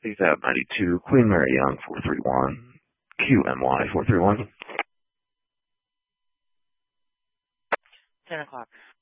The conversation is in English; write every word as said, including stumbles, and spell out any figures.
Exam ninety-two, Queen Mary Young, four three one, Q M Y, four three one. ten o'clock.